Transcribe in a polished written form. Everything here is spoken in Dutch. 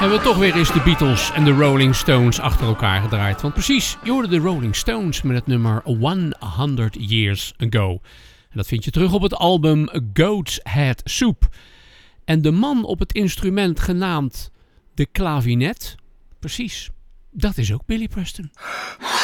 Hebben we toch weer eens de Beatles en de Rolling Stones achter elkaar gedraaid. Want precies, je hoorde de Rolling Stones met het nummer 100 Years Ago. En dat vind je terug op het album Goat's Head Soup. En de man op het instrument genaamd de klavinet, precies, dat is ook Billy Preston.